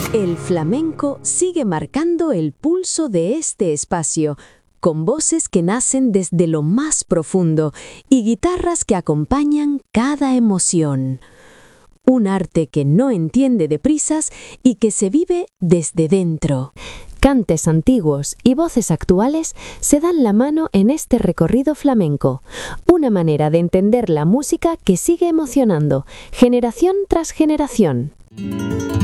El flamenco sigue marcando el pulso de este espacio, con voces que nacen desde lo más profundo y guitarras que acompañan cada emoción. Un arte que no entiende de prisas y que se vive desde dentro. Cantes antiguos y voces actuales se dan la mano en este recorrido flamenco, una manera de entender la música que sigue emocionando, generación tras generación.